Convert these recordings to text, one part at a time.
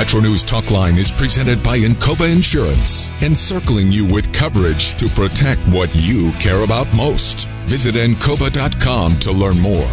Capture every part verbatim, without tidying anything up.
Metro News Talkline is presented by Encova Insurance, encircling you with coverage to protect what you care about most. Visit encova dot com to learn more.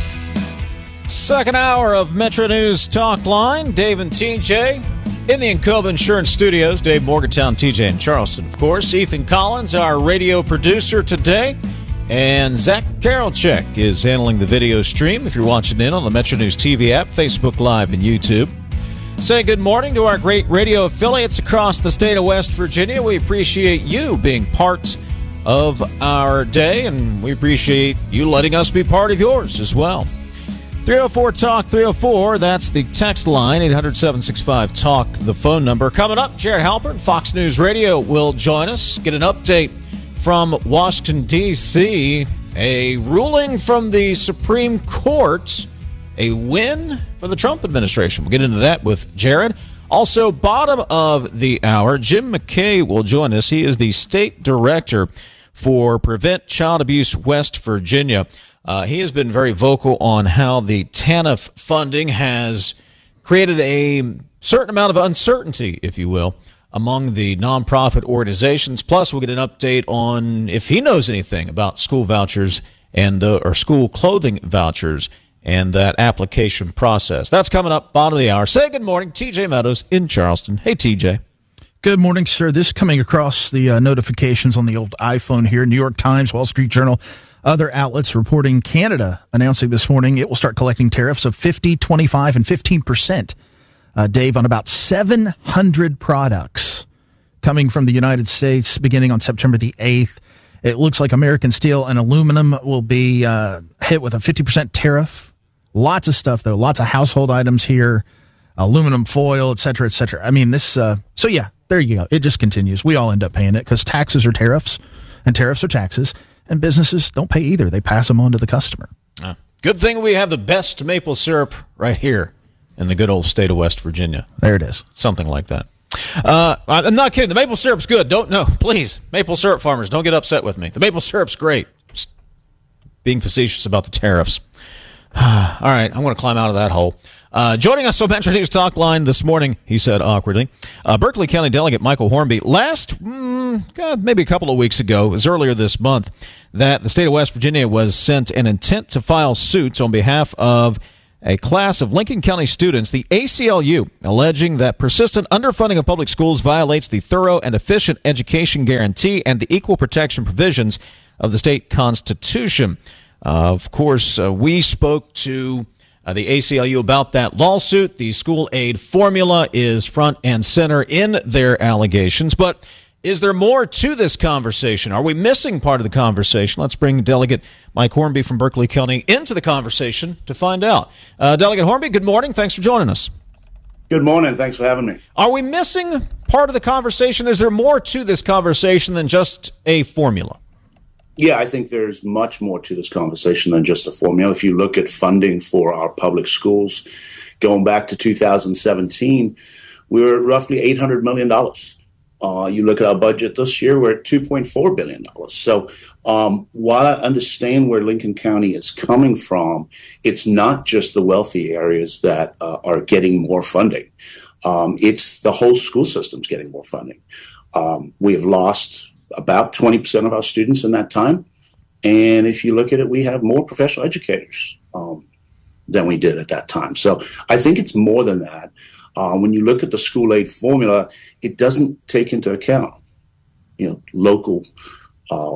Second hour of Metro News Talkline. Dave and T J in the Encova Insurance Studios. Dave Morgantown, T J in Charleston, of course. Ethan Collins, our radio producer today. And Zach Karolchek is handling the video stream if you're watching in on the Metro News T V app, Facebook Live, and YouTube. Say good morning to our great radio affiliates across the state of West Virginia. We appreciate you being part of our day, and we appreciate you letting us be part of yours as well. three oh four talk three oh four, that's the text line, eight hundred, seven six five, talk, the phone number. Coming up, Jared Halpern, Fox News Radio, will join us, get an update from Washington, D C, a ruling from the Supreme Court, a win for the Trump administration. We'll get into that with Jared. Also, bottom of the hour, Jim McKay will join us. He is the state director for Prevent Child Abuse West Virginia. Uh, he has been very vocal on how the TANF funding has created a certain amount of uncertainty, if you will, among the nonprofit organizations. Plus, we'll get an update on if he knows anything about school vouchers and the, or school clothing vouchers and that application process. That's coming up bottom of the hour. Say good morning, T J Meadows in Charleston. Hey, T J. Good morning, sir. This is coming across the uh, notifications on the old iPhone here. New York Times, Wall Street Journal, other outlets reporting Canada announcing this morning it will start collecting tariffs of fifty, twenty-five, and fifteen percent. Uh, Dave, on about seven hundred products coming from the United States beginning on September the eighth. It looks like American steel and aluminum will be uh, hit with a fifty percent tariff. Lots of stuff, though. Lots of household items here, aluminum foil, et cetera, et cetera. I mean, this, uh, so yeah, there you go. It just continues. We all end up paying it because taxes are tariffs and tariffs are taxes, and businesses don't pay either. They pass them on to the customer. Uh, good thing we have the best maple syrup right here in the good old state of West Virginia. There it is. Something like that. Uh, I'm not kidding. The maple syrup's good. Don't know. Please, maple syrup farmers, don't get upset with me. The maple syrup's great. Just being facetious about the tariffs. All right, I'm going to climb out of that hole. Uh, joining us on Metro News Talk Line this morning, he said awkwardly, uh, Berkeley County Delegate Michael Hornby. Last, mm, God, maybe a couple of weeks ago, it was earlier this month, that the state of West Virginia was sent an intent to file suits on behalf of a class of Lincoln County students, the A C L U, alleging that persistent underfunding of public schools violates the thorough and efficient education guarantee and the equal protection provisions of the state constitution. Uh, of course, uh, we spoke to uh, the A C L U about that lawsuit. The school aid formula is front and center in their allegations. But is there more to this conversation? Are we missing part of the conversation? Let's bring Delegate Mike Hornby from Berkeley County into the conversation to find out. Uh, Delegate Hornby, good morning. Thanks for joining us. Good morning. Thanks for having me. Are we missing part of the conversation? Is there more to this conversation than just a formula? Yeah, I think there's much more to this conversation than just a formula. If you look at funding for our public schools, going back to two thousand seventeen, we were at roughly eight hundred million dollars. Uh, you look at our budget this year, we're at two point four billion dollars. So um, while I understand where Lincoln County is coming from, it's not just the wealthy areas that uh, are getting more funding. Um, it's the whole school system's getting more funding. Um, we have lost about twenty percent of our students in that time. And if you look at it, we have more professional educators um, than we did at that time. So I think it's more than that. Uh, when you look at the school aid formula, it doesn't take into account, you know, local uh,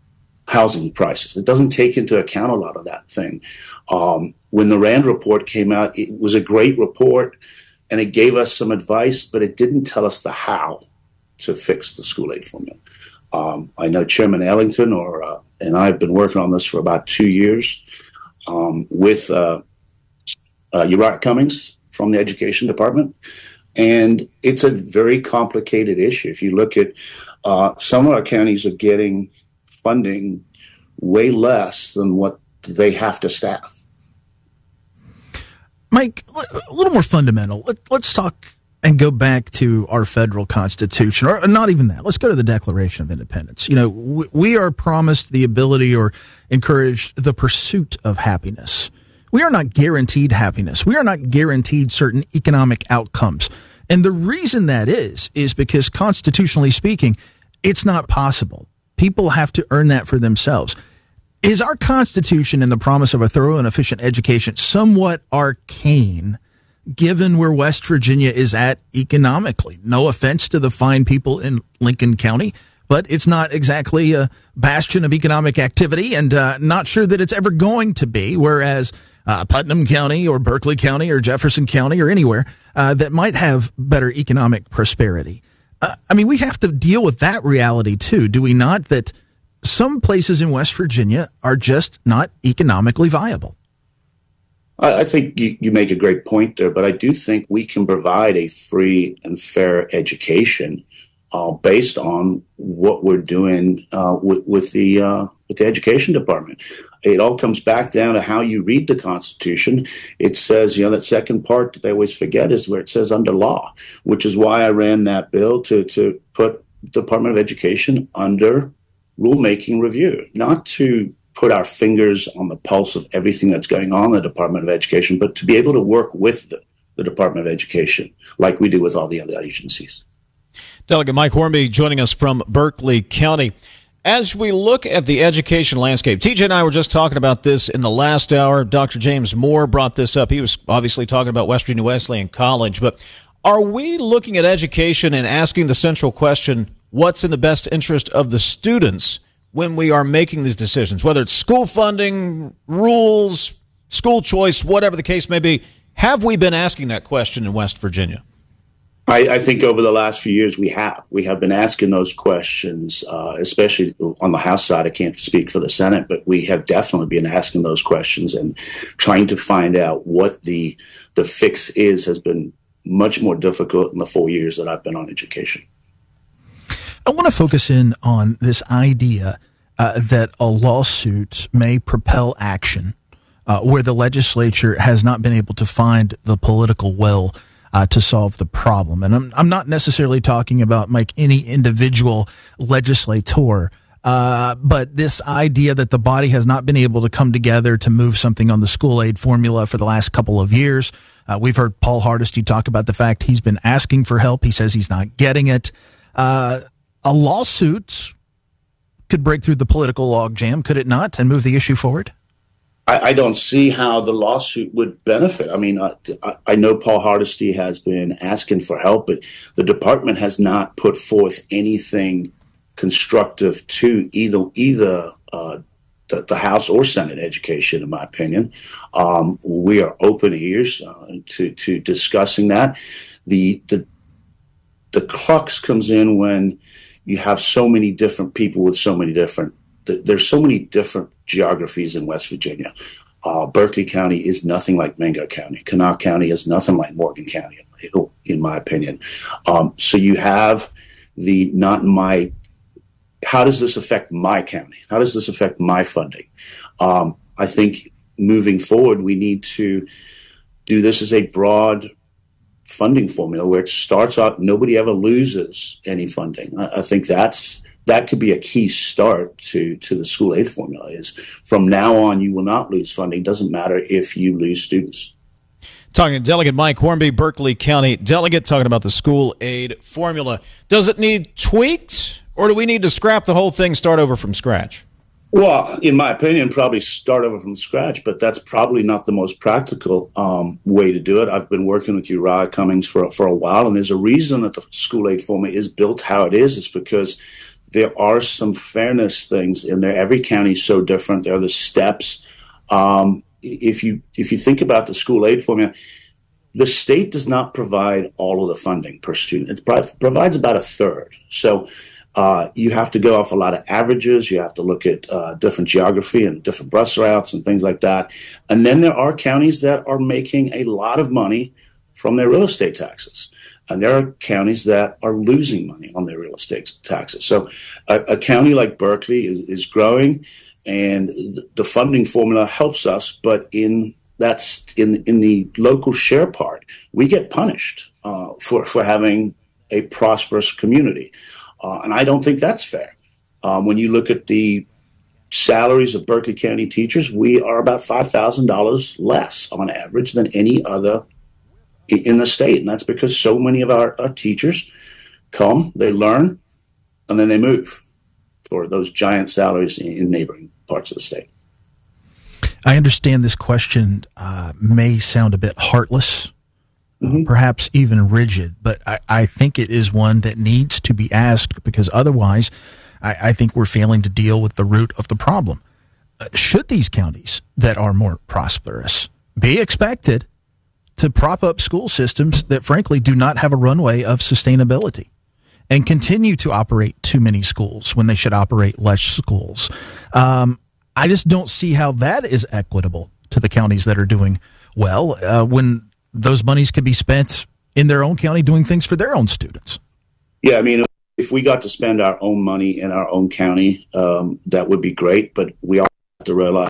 housing prices. It doesn't take into account a lot of that thing. Um, when the RAND report came out, it was a great report, and it gave us some advice, but it didn't tell us the how to fix the school aid formula. Um, I know Chairman Ellington or uh, and I have been working on this for about two years um, with uh, uh, Uriah Cummings from the Education Department, and it's a very complicated issue. If you look at uh, some of our counties are getting funding way less than what they have to staff. Mike, a little more fundamental. Let's talk and go back to our federal constitution, or not even that. Let's go to the Declaration of Independence. You know, we are promised the ability or encouraged the pursuit of happiness. We are not guaranteed happiness. We are not guaranteed certain economic outcomes. And the reason that is, is because constitutionally speaking, it's not possible. People have to earn that for themselves. Is our Constitution and the promise of a thorough and efficient education somewhat arcane, given where West Virginia is at economically? No offense to the fine people in Lincoln County, but it's not exactly a bastion of economic activity, and uh, not sure that it's ever going to be, whereas uh, Putnam County or Berkeley County or Jefferson County or anywhere uh, that might have better economic prosperity. Uh, I mean, we have to deal with that reality, too, do we not, that some places in West Virginia are just not economically viable? I think you, you make a great point there, but I do think we can provide a free and fair education uh, based on what we're doing uh, with, with the uh, with the education department. It all comes back down to how you read the Constitution. It says, you know, that second part that they always forget is where it says under law, which is why I ran that bill to to put the Department of Education under rulemaking review, not to put our fingers on the pulse of everything that's going on in the Department of Education, but to be able to work with the, the Department of Education like we do with all the other agencies. Delegate Mike Hornby joining us from Berkeley County. As we look at the education landscape, T J and I were just talking about this in the last hour. Doctor James Moore brought this up. He was obviously talking about West Virginia Wesleyan College, but are we looking at education and asking the central question, what's in the best interest of the students when we are making these decisions, whether it's school funding, rules, school choice, whatever the case may be? Have we been asking that question in West Virginia? I, I think over the last few years we have. We have been asking those questions, uh, especially on the House side. I can't speak for the Senate, but we have definitely been asking those questions and trying to find out what the the fix is has been much more difficult in the four years that I've been on education. I want to focus in on this idea uh, that a lawsuit may propel action uh, where the legislature has not been able to find the political will uh, to solve the problem. And I'm, I'm not necessarily talking about like any individual legislator, uh, but this idea that the body has not been able to come together to move something on the school aid formula for the last couple of years. Uh, we've heard Paul Hardesty talk about the fact he's been asking for help. He says he's not getting it. Uh, A lawsuit could break through the political logjam, could it not, and move the issue forward? I, I don't see how the lawsuit would benefit. I mean, uh, I, I know Paul Hardesty has been asking for help, but the department has not put forth anything constructive to either either uh, the, the House or Senate education, in my opinion. Um, we are open ears uh, to to discussing that. The the the crux comes in when you have so many different people with so many different, there's so many different geographies in West Virginia. Uh, Berkeley County is nothing like Mango County. Kanawha County is nothing like Morgan County, in my opinion. Um, so you have the not my, how does this affect my county? How does this affect my funding? Um, I think moving forward, we need to do this as a broad funding formula where it starts out, nobody ever loses any funding. I, I think that's that could be a key start to to the school aid formula. Is from now on you will not lose funding. Doesn't matter if you lose students. Talking to Delegate Mike Hornby, Berkeley County delegate, talking about the school aid formula. Does it need tweaked, or do we need to scrap the whole thing, start over from scratch? Well, in my opinion, probably start over from scratch, but that's probably not the most practical um, way to do it. I've been working with Uriah Cummings for, for a while, and there's a reason that the school aid formula is built how it is. It's because there are some fairness things in there. Every county is so different. There are the steps. Um, if you if you think about the school aid formula, the state does not provide all of the funding per student. It provides about a third. So Uh, you have to go off a lot of averages. You have to look at uh, different geography and different bus routes and things like that. And then there are counties that are making a lot of money from their real estate taxes. And there are counties that are losing money on their real estate taxes. So a, a county like Berkeley is, is growing, and the funding formula helps us. But in that's in, in the local share part, we get punished uh, for, for having a prosperous community. Uh, and I don't think that's fair. Um, when you look at the salaries of Berkeley County teachers, we are about five thousand dollars less on average than any other in the state. And that's because so many of our, our teachers come, they learn, and then they move for those giant salaries in, in neighboring parts of the state. I understand this question uh, may sound a bit heartless, mm-hmm. perhaps even rigid, but I, I think it is one that needs to be asked, because otherwise I, I think we're failing to deal with the root of the problem. Uh, should these counties that are more prosperous be expected to prop up school systems that frankly do not have a runway of sustainability and continue to operate too many schools when they should operate less schools? Um, I just don't see how that is equitable to the counties that are doing well uh, when those monies could be spent in their own county doing things for their own students. Yeah, I mean, if we got to spend our own money in our own county, um, that would be great. But we all have to realize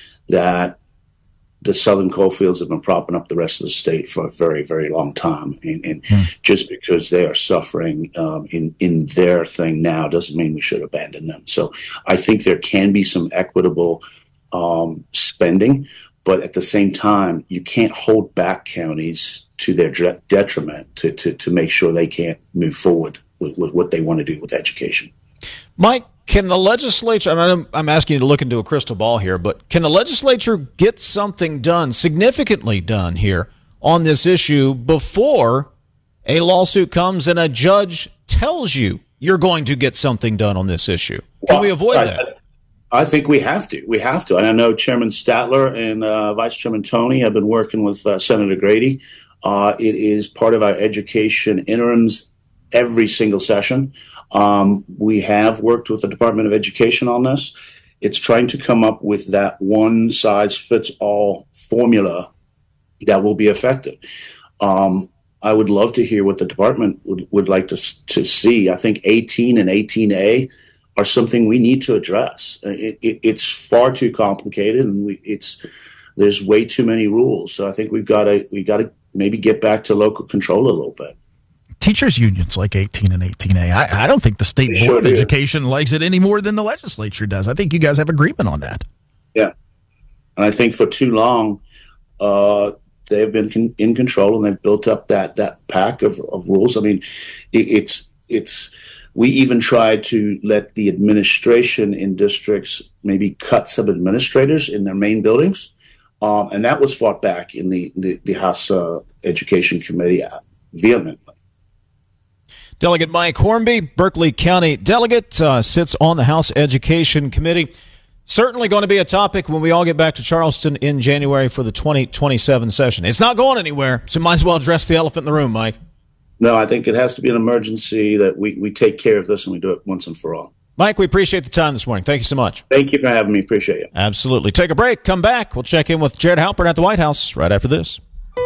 that the Southern coalfields have been propping up the rest of the state for a very, very long time. And, and hmm. just because they are suffering um, in, in their thing now doesn't mean we should abandon them. So I think there can be some equitable um, spending, but at the same time, you can't hold back counties to their de- detriment to, to, to make sure they can't move forward with, with what they want to do with education. Mike, can the legislature, I'm, I'm asking you to look into a crystal ball here, but can the legislature get something done, significantly done here on this issue before a lawsuit comes and a judge tells you you're going to get something done on this issue? Can well, we avoid I, that? I think we have to. We have to. And I know Chairman Statler and uh, Vice Chairman Toney have been working with uh, Senator Grady. Uh, it is part of our education interims every single session. Um, we have worked with the Department of Education on this. It's trying to come up with that one-size-fits-all formula that will be effective. Um, I would love to hear what the department would, would like to, to see. I think eighteen and eighteen A are something we need to address. It, it, it's far too complicated, and we, it's there's way too many rules. So I think we've got to we got to maybe get back to local control a little bit. Teachers unions like eighteen and eighteen A. I, I don't think the State Board sure of do. Education likes it any more than the legislature does. I think you guys have agreement on that. Yeah. And I think for too long, uh, they've been con- in control, and they've built up that that pack of, of rules. I mean, it, it's it's we even tried to let the administration in districts maybe cut some administrators in their main buildings. Um, and that was fought back in the, the, the House uh, Education Committee vehemently. Delegate Mike Hornby, Berkeley County delegate, uh, sits on the House Education Committee. Certainly going to be a topic when we all get back to Charleston in January for the twenty twenty-seven session. It's not going anywhere, so might as well address the elephant in the room, Mike. No, I think it has to be an emergency that we, we take care of this and we do it once and for all. Mike, we appreciate the time this morning. Thank you so much. Thank you for having me. Appreciate it. Absolutely. Take a break. Come back. We'll check in with Jared Halpern at the White House right after this.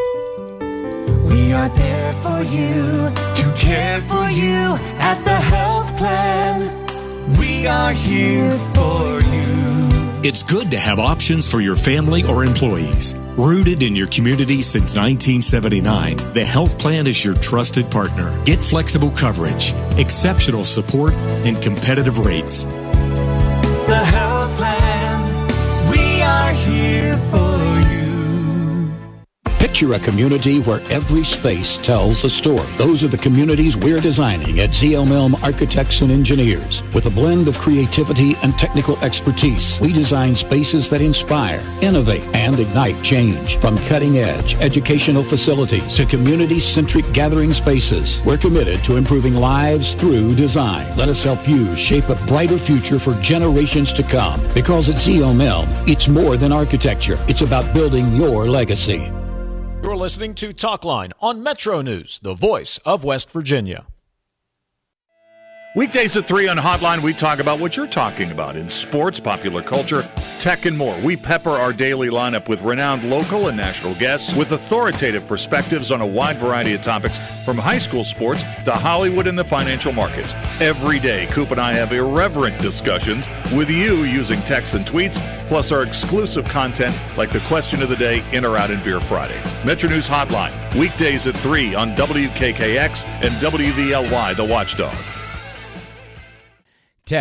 We are there for you, to care for you at the health plan. We are here for you. It's good to have options for your family or employees. Rooted in your community since nineteen seventy-nine, the health plan is your trusted partner. Get flexible coverage, exceptional support, and competitive rates. The health plan, we are here for you. Picture a community where every space tells a story. Those are the communities we're designing at Z M Elm Architects and Engineers. With a blend of creativity and technical expertise, we design spaces that inspire, innovate, and ignite change. From cutting-edge educational facilities to community-centric gathering spaces, we're committed to improving lives through design. Let us help you shape a brighter future for generations to come. Because at Z M Elm, it's more than architecture. It's about building your legacy. You're listening to Talkline on Metro News, the voice of West Virginia. Weekdays at three on Hotline, we talk about what you're talking about in sports, popular culture, tech, and more. We pepper our daily lineup with renowned local and national guests with authoritative perspectives on a wide variety of topics, from high school sports to Hollywood and the financial markets. Every day, Coop and I have irreverent discussions with you using texts and tweets, plus our exclusive content like the question of the day, In or Out in Beer Friday. Metro News Hotline, weekdays at three on W K K X and W V L Y, The Watchdog. Test.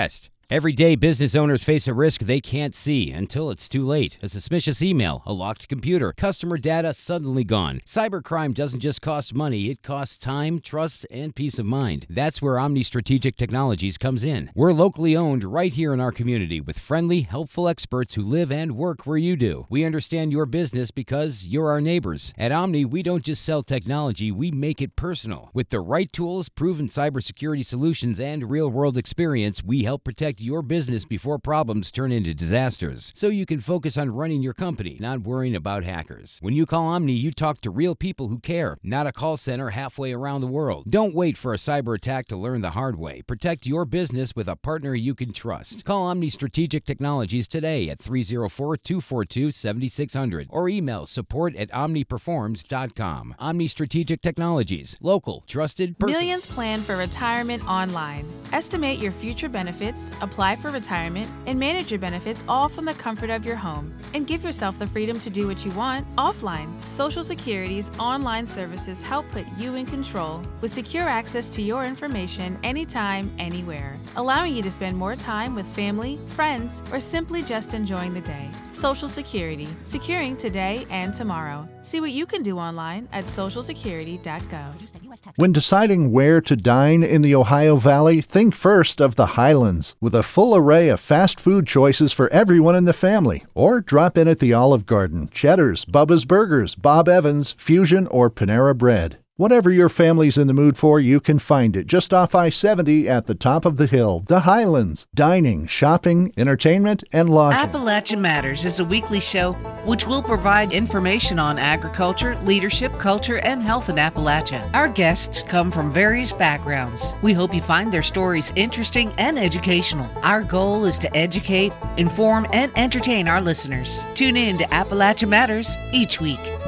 Every day, business owners face a risk they can't see until it's too late. A suspicious email, a locked computer, customer data suddenly gone. Cybercrime doesn't just cost money, it costs time, trust, and peace of mind. That's where Omni Strategic Technologies comes in. We're locally owned right here in our community with friendly, helpful experts who live and work where you do. We understand your business because you're our neighbors. At Omni, we don't just sell technology, we make it personal. With the right tools, proven cybersecurity solutions, and real-world experience, we help protect your business before problems turn into disasters, so you can focus on running your company, not worrying about hackers. When you call Omni, you talk to real people who care, not a call center halfway around the world. Don't wait for a cyber attack to learn the hard way. Protect your business with a partner you can trust. Call Omni Strategic Technologies today at three oh four, two four two, seven six zero zero or email support at omni performs dot com. Omni Strategic Technologies. Local, trusted, personal. Millions plan for retirement online. Estimate your future benefits, apply for retirement, and manage your benefits all from the comfort of your home. And give yourself the freedom to do what you want offline. Social Security's online services help put you in control with secure access to your information anytime, anywhere, allowing you to spend more time with family, friends, or simply just enjoying the day. Social Security, securing today and tomorrow. See what you can do online at social security dot gov. When deciding where to dine in the Ohio Valley, think first of the Highlands, with a full array of fast food choices for everyone in the family. Or drop in at the Olive Garden, Cheddar's, Bubba's Burgers, Bob Evans, Fusion, or Panera Bread. Whatever your family's in the mood for, you can find it just off I seventy at the top of the hill. The Highlands. Dining, shopping, entertainment, and lodging. Appalachia Matters is a weekly show which will provide information on agriculture, leadership, culture, and health in Appalachia. Our guests come from various backgrounds. We hope you find their stories interesting and educational. Our goal is to educate, inform, and entertain our listeners. Tune in to Appalachia Matters each week.